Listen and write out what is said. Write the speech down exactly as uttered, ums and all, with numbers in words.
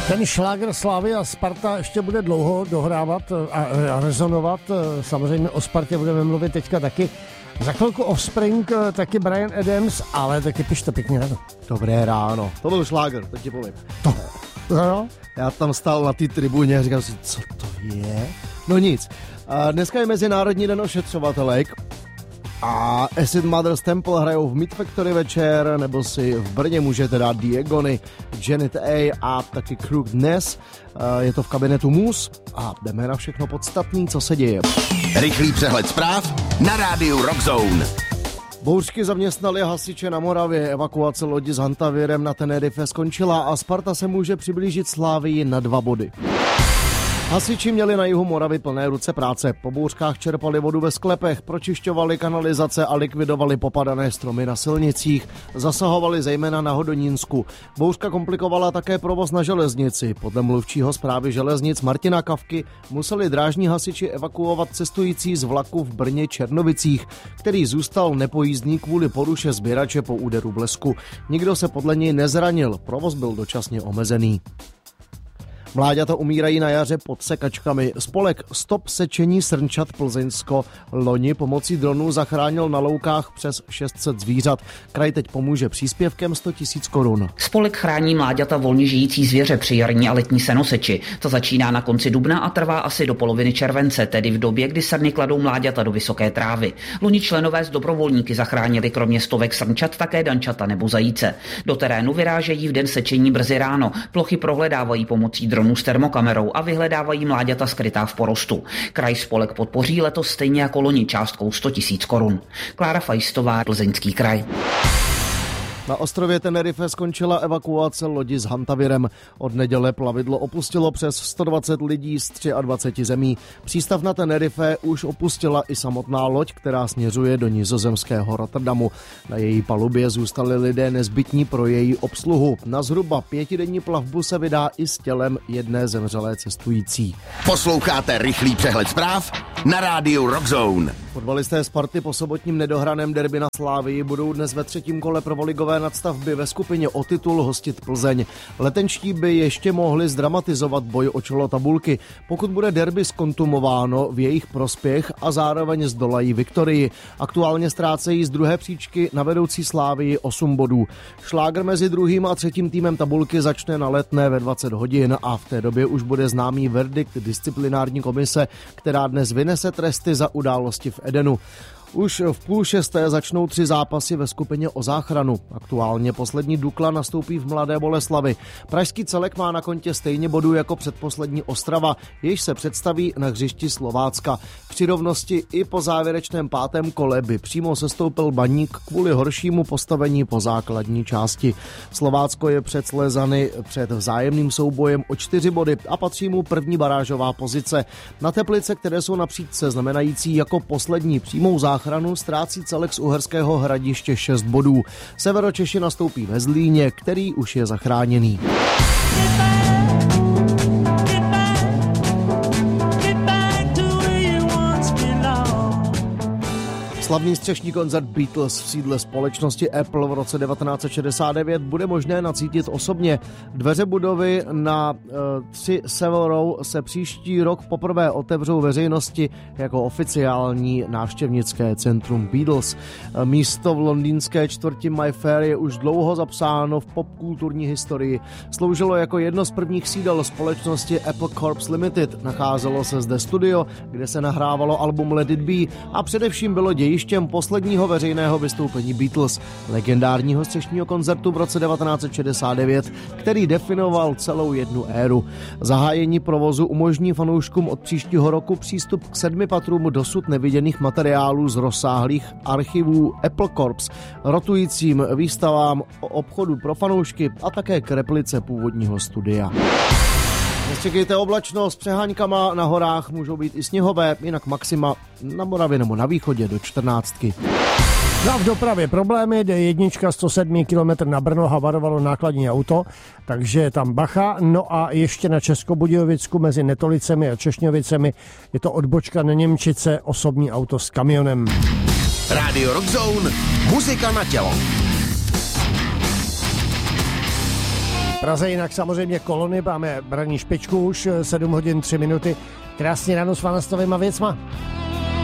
Ten šláger Slávy a Sparta ještě bude dlouho dohrávat a, a rezonovat. Samozřejmě o Spartě budeme mluvit teďka taky. Za chvilku Offspring, taky Bryan Adams, ale taky pište pěkně ráno. Dobré ráno. To byl šláger, to ti povím. To, no. Já tam stál na té tribuně a říkal si, co to je? No nic. Dneska je Mezinárodní den ošetřovatelek. A Acid Mothers Temple hrajou v Meat Factory večer, nebo si v Brně můžete dát Diegony, Janet A a taky Crooked Ness. Je to v kabinetu Mus a jdeme na všechno podstatný, co se děje. Rychlý přehled zpráv na rádiu Rock Zone. Bouřky zaměstnali hasiče na Moravě, evakuace lodi s Hantavirem na Tenerife skončila a Sparta se může přiblížit Slávii na dva body. Hasiči měli na jihu Moravy plné ruce práce. Po bouřkách čerpali vodu ve sklepech, pročišťovali kanalizace a likvidovali popadané stromy na silnicích. Zasahovali zejména na Hodonínsku. Bouřka komplikovala také provoz na železnici. Podle mluvčího správy železnic Martina Kavky museli drážní hasiči evakuovat cestující z vlaku v Brně Černovicích, který zůstal nepojízdný kvůli poruše sběrače po úderu blesku. Nikdo se podle něj nezranil, provoz byl dočasně omezený. Mláďata umírají na jaře pod sekačkami. Spolek Stop sečení srnčat Plzeňsko loni pomocí dronů zachránil na loukách přes šest set zvířat. Kraj teď pomůže příspěvkem sto tisíc korun. Spolek chrání mláďata volně žijící zvěře při jarní a letní senoseči. To začíná na konci dubna a trvá asi do poloviny července, tedy v době, kdy srny kladou mláďata do vysoké trávy. Loni členové z dobrovolníky zachránili kromě stovek srnčat také dančata nebo zajíce. Do terénu vyrážejí v den sečení brzy ráno. Plochy prohledávají pomocí dronů s termokamerou a vyhledávají mláďata skrytá v porostu. Kraj spolek podpoří letos stejně jako loni částkou sto tisíc korun. Klára Fajstová, Plzeňský kraj. Na ostrově Tenerife skončila evakuace lodi s Hantavirem. Od neděle plavidlo opustilo přes sto dvacet lidí z dvacet tři zemí. Přístav na Tenerife už opustila i samotná loď, která směřuje do nizozemského Rotterdamu. Na její palubě zůstali lidé nezbytní pro její obsluhu. Na zhruba pětidenní plavbu se vydá i s tělem jedné zemřelé cestující. Posloucháte rychlý přehled zpráv na rádiu Rock Zone. Fotbalisté Sparty po sobotním nedohraném derby na Slávii budou dnes ve třetím kole prvoligové nadstavby ve skupině o titul hostit Plzeň. Letenští by ještě mohli zdramatizovat boj o čelo tabulky, pokud bude derby zkontumováno v jejich prospěch a zároveň zdolají Viktorii. Aktuálně ztrácejí z druhé příčky na vedoucí Slávii osm bodů. Šlágr mezi druhým a třetím týmem tabulky začne na Letné ve dvacet hodin a v té době už bude známý verdikt disciplinární komise, která dnes vynese tresty za události v Edenu. Už v půl šesté začnou tři zápasy ve skupině o záchranu. Aktuálně poslední Dukla nastoupí v Mladé Boleslavi. Pražský Celek má na kontě stejně bodů jako předposlední Ostrava, jež se představí na hřišti Slovácka. Při rovnosti i po závěrečném pátém kole by přímo sestoupil Baník kvůli horšímu postavení po základní části. Slovácko je před Slezany před vzájemným soubojem o čtyři body a patří mu první barážová pozice. Na Teplice, které jsou na příčce znamenající jako poslední přímou záchranu, Záchranu ztrácí Celek z Uherského Hradiště šest bodů. Severočeši nastoupí ve Zlíně, který už je zachráněný. Slavný střešní koncert Beatles v sídle společnosti Apple v roce devatenáct set šedesát devět bude možné nacítit osobně. Dveře budovy na uh, tři Savile Row se příští rok poprvé otevřou veřejnosti jako oficiální návštěvnické centrum Beatles. Místo v londýnské čtvrti Mayfair je už dlouho zapsáno v popkulturní historii. Sloužilo jako jedno z prvních sídel společnosti Apple Corps Limited. Nacházelo se zde studio, kde se nahrávalo album Let It Be a především bylo dějištěm posledního veřejného vystoupení Beatles, legendárního střešního koncertu v roce devatenáct set šedesát devět, který definoval celou jednu éru. Zahájení provozu umožní fanouškům od příštího roku přístup k sedmi patrům dosud neviděných materiálů z rozsáhlých archivů Apple Corps, rotujícím výstavám obchodu pro fanoušky a také k replice původního studia. Nečekejte oblačno s přeháňkama, na horách můžou být i sněhové, jinak maxima na Moravě nebo na východě do čtrnáctky. No a v dopravě problémy, D jedna sto sedm kilometr na Brno havarovalo nákladní auto, takže tam bacha. No a ještě na Českobudějovicku mezi Netolicemi a Češňovicemi je to odbočka na Němčice, osobní auto s kamionem. Rádio Rock Zone, muzika na tělo. V Praze jinak samozřejmě kolony, máme braní špičku už sedm hodin tři minuty. Krásně ráno s vámi s novýma věcma.